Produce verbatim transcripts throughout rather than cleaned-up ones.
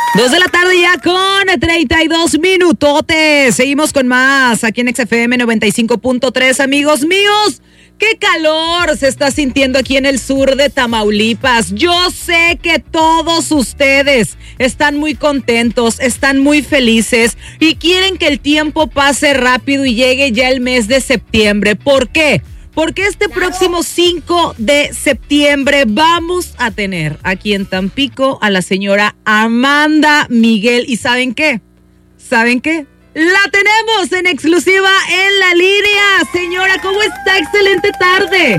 Dos de la tarde ya con treinta y dos minutotes. Seguimos con más aquí en X F M noventa y cinco punto tres, amigos míos. ¡Qué calor se está sintiendo aquí en el sur de Tamaulipas! Yo sé que todos ustedes están muy contentos, están muy felices y quieren que el tiempo pase rápido y llegue ya el mes de septiembre. ¿Por qué? Porque este próximo cinco de septiembre vamos a tener aquí en Tampico a la señora Amanda Miguel. ¿Y saben qué? ¿Saben qué? La tenemos en exclusiva en la línea. Señora, ¿cómo está? Excelente tarde.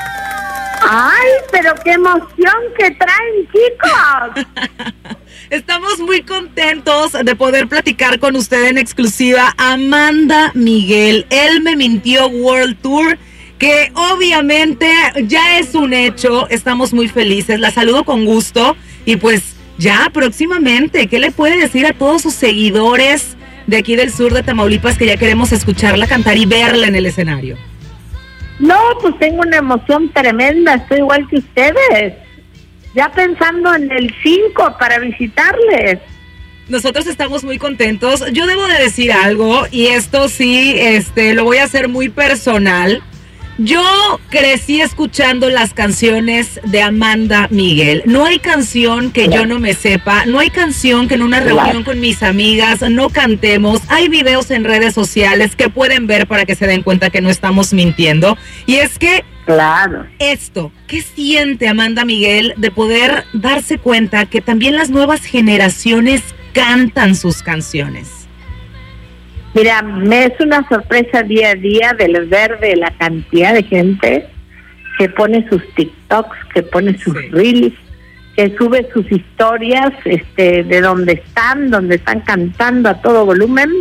Ay, pero qué emoción que traen, chicos. Estamos muy contentos de poder platicar con usted en exclusiva. Amanda Miguel, Él Me Mintió World Tour, que obviamente ya es un hecho. Estamos muy felices, la saludo con gusto y pues ya próximamente, ¿qué le puede decir a todos sus seguidores de aquí del sur de Tamaulipas que ya queremos escucharla cantar y verla en el escenario? No, pues tengo una emoción tremenda, estoy igual que ustedes, ya pensando en el cinco para visitarles. Nosotros estamos muy contentos. Yo debo de decir algo, y esto sí, este, lo voy a hacer muy personal. Yo crecí escuchando las canciones de Amanda Miguel. No hay canción que yo no me sepa, no hay canción que en una reunión con mis amigas no cantemos. Hay videos en redes sociales que pueden ver para que se den cuenta que no estamos mintiendo. Y es que, claro, esto, ¿qué siente Amanda Miguel de poder darse cuenta que también las nuevas generaciones cantan sus canciones? Mira, me es una sorpresa día a día del ver de la cantidad de gente que pone sus TikToks, que pone sus sí. reels, que sube sus historias este, de donde están, donde están cantando a todo volumen.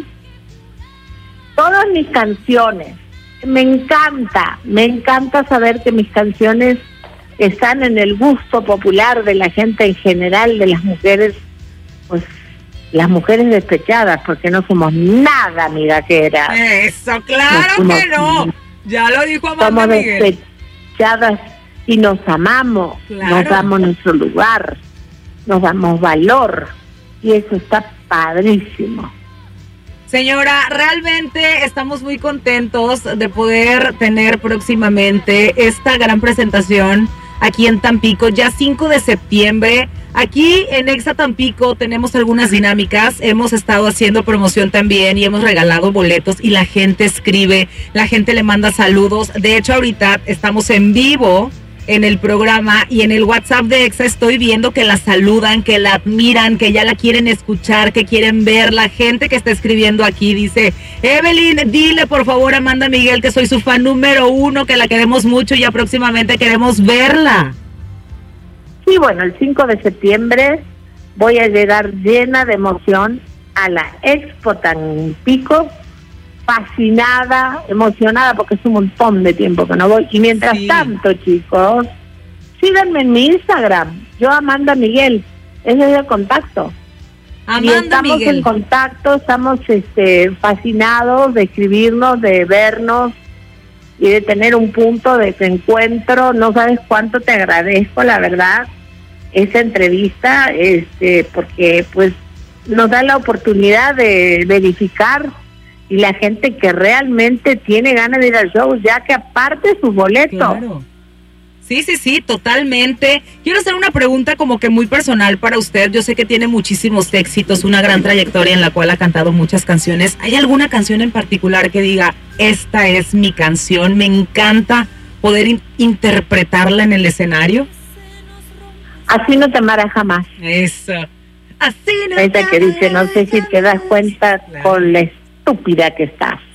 Todas mis canciones, me encanta, me encanta saber que mis canciones están en el gusto popular de la gente en general, de las mujeres, pues las mujeres despechadas, porque no somos nada migajeras. Eso, claro no que no. Ya lo dijo Amanda somos Miguel. Despechadas y nos amamos, claro. Nos damos nuestro lugar, nos damos valor, y eso está padrísimo. Señora, realmente estamos muy contentos de poder tener próximamente esta gran presentación aquí en Tampico, ya cinco de septiembre. Aquí en Exa Tampico tenemos algunas dinámicas, hemos estado haciendo promoción también y hemos regalado boletos y la gente escribe, la gente le manda saludos. De hecho, ahorita estamos en vivo en el programa y en el WhatsApp de Exa estoy viendo que la saludan, que la admiran, que ya la quieren escuchar, que quieren ver. La gente que está escribiendo aquí dice: Evelyn, dile por favor a Amanda Miguel que soy su fan número uno, que la queremos mucho y ya próximamente queremos verla. Sí, bueno, el cinco de septiembre voy a llegar llena de emoción a la Expo Tampico, fascinada, emocionada, porque es un montón de tiempo que no voy. Y mientras sí. tanto, chicos, síganme en mi Instagram, yo Amanda Miguel, ese es el contacto. Amanda y estamos Miguel. en contacto, estamos este, fascinados de escribirnos, de vernos y de tener un punto de encuentro. No sabes cuánto te agradezco, la verdad, esa entrevista, este, porque pues nos da la oportunidad de verificar y la gente que realmente tiene ganas de ir al show, ya que aparte sus boletos. Claro. Sí, sí, sí, totalmente. Quiero hacer una pregunta como que muy personal para usted. Yo sé que tiene muchísimos éxitos, una gran trayectoria en la cual ha cantado muchas canciones. ¿Hay alguna canción en particular que diga, esta es mi canción, me encanta poder in- interpretarla en el escenario? Así no te amarás jamás. Eso. Así no Esta te que dice, no sé si te das cuenta claro. con la estúpida que estás.